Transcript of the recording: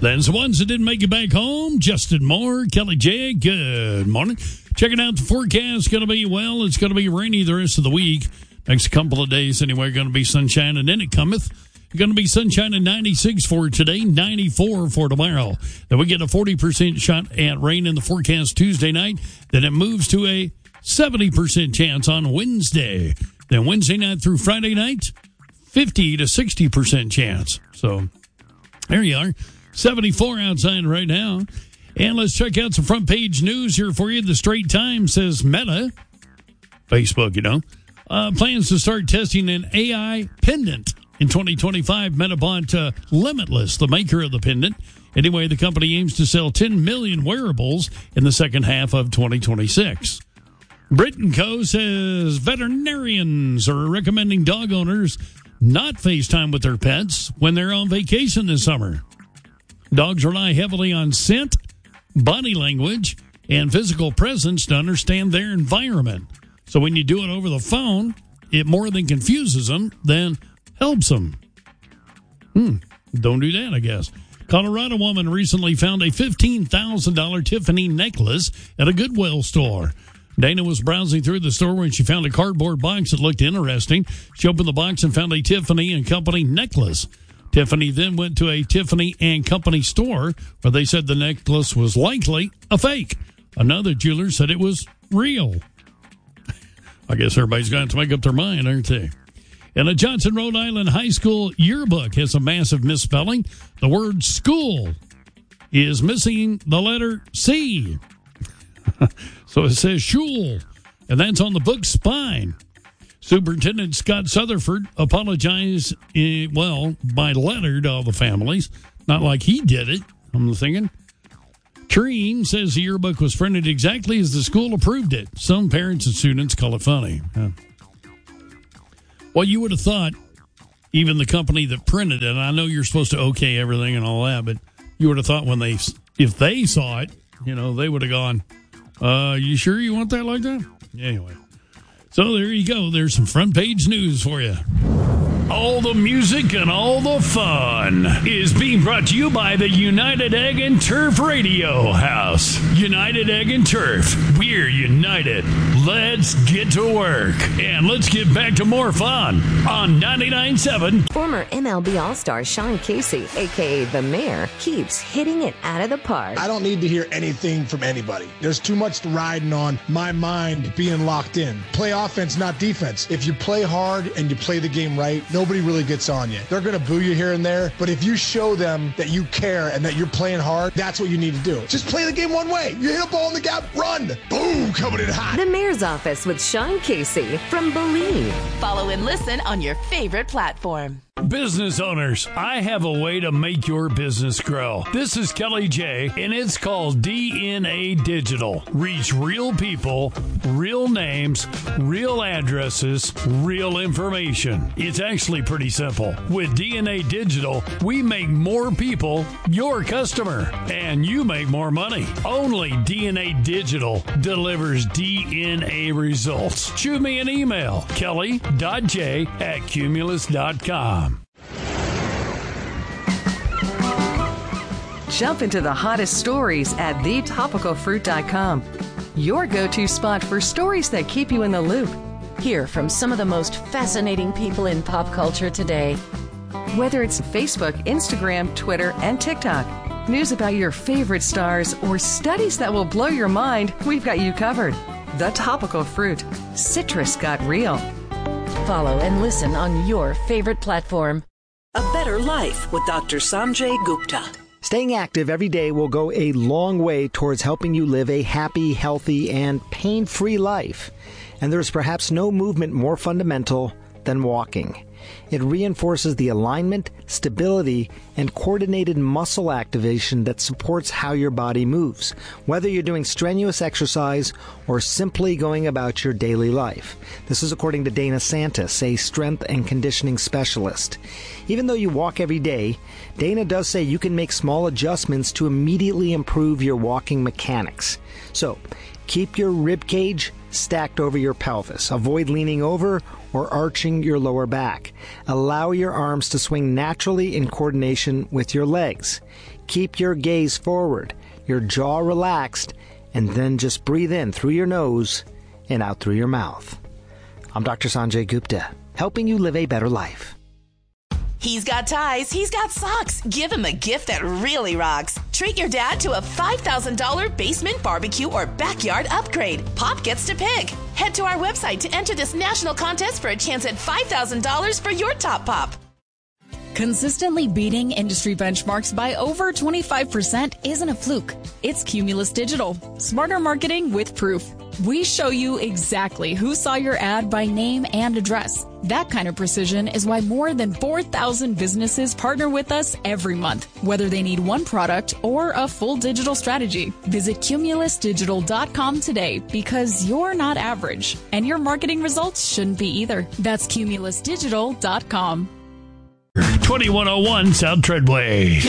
That's the ones that didn't make it back home. Justin Moore, Kelly J. Good morning. Checking out the forecast. Going to be, it's going to be rainy the rest of the week. Next couple of days anyway, going to be sunshine, and then it cometh. Going to be sunshine at 96 for today, 94 for tomorrow. Then we get a 40% shot at rain in the forecast Tuesday night. Then it moves to a 70% chance on Wednesday. Then Wednesday night through Friday night, 50 to 60% chance. So there you are. 74 outside right now. And let's check out some front page news here for you. The Straits Times says Meta, Facebook, plans to start testing an AI pendant. In 2025, Meta bought Limitless, the maker of the pendant. Anyway, the company aims to sell 10 million wearables in the second half of 2026. Brit & Co. says veterinarians are recommending dog owners not FaceTime with their pets when they're on vacation this summer. Dogs rely heavily on scent, body language, and physical presence to understand their environment. So when you do it over the phone, it more than confuses them than helps them. Don't do that, I guess. Colorado woman recently found a $15,000 Tiffany necklace at a Goodwill store. Dana was browsing through the store when she found a cardboard box that looked interesting. She opened the box and found a Tiffany & Company necklace. Tiffany then went to a Tiffany & Company store where they said the necklace was likely a fake. Another jeweler said it was real. I guess everybody's going to make up their mind, aren't they? And a Johnson, Rhode Island high school yearbook has a massive misspelling. The word school is missing the letter C. So it says shul, and that's on the book's spine. Superintendent Scott Sutherford apologized, by letter to all the families. Not like he did it, I'm thinking. Treen says the yearbook was printed exactly as the school approved it. Some parents and students call it funny. Well, you would have thought even the company that printed it, and I know you're supposed to okay everything and all that, but you would have thought if they saw it, they would have gone, you sure you want that like that? Anyway, so there you go. There's some front page news for you. All the music and all the fun is being brought to you by the United Egg and Turf Radio House. United Egg and Turf. We're united. Let's get to work. And let's get back to more fun on 99.7. Former MLB All-Star Sean Casey, a.k.a. The Mayor, keeps hitting it out of the park. I don't need to hear anything from anybody. There's too much riding on my mind being locked in. Play offense, not defense. If you play hard and you play the game right, nobody really gets on you. They're going to boo you here and there, but if you show them that you care and that you're playing hard, that's what you need to do. Just play the game one way. You hit a ball in the gap, run. Boom, coming in hot. The Mayor's Office with Sean Casey from Believe. Follow and listen on your favorite platform. Business owners, I have a way to make your business grow. This is Kelly J, and it's called DNA Digital. Reach real people, real names, real addresses, real information. It's actually pretty simple. With DNA Digital, we make more people your customer, and you make more money. Only DNA Digital delivers DNA results. Shoot me an email, kelly.j@cumulus.com. Jump into the hottest stories at thetopicalfruit.com. Your go-to spot for stories that keep you in the loop. Hear from some of the most fascinating people in pop culture today. Whether it's Facebook, Instagram, Twitter, and TikTok, news about your favorite stars, or studies that will blow your mind, we've got you covered. The Topical Fruit. Citrus got real. Follow and listen on your favorite platform. A Better Life with Dr. Sanjay Gupta. Staying active every day will go a long way towards helping you live a happy, healthy, and pain-free life. And there is perhaps no movement more fundamental than walking. It reinforces the alignment, stability, and coordinated muscle activation that supports how your body moves, whether you're doing strenuous exercise or simply going about your daily life. This is according to Dana Santis, a strength and conditioning specialist. Even though you walk every day, Dana does say you can make small adjustments to immediately improve your walking mechanics. So, Keep your rib cage stacked over your pelvis. Avoid leaning over or arching your lower back. Allow your arms to swing naturally in coordination with your legs. Keep your gaze forward, your jaw relaxed, and then just breathe in through your nose and out through your mouth. I'm Dr. Sanjay Gupta, helping you live a better life. He's got ties, he's got socks. Give him a gift that really rocks. Treat your dad to a $5,000 basement barbecue or backyard upgrade. Pop gets to pick. Head to our website to enter this national contest for a chance at $5,000 for your top pop. Consistently beating industry benchmarks by over 25% isn't a fluke. It's Cumulus Digital. Smarter marketing with proof. We show you exactly who saw your ad by name and address. That kind of precision is why more than 4,000 businesses partner with us every month, whether they need one product or a full digital strategy. Visit cumulusdigital.com today because you're not average, and your marketing results shouldn't be either. That's cumulusdigital.com. 2101 South Treadway.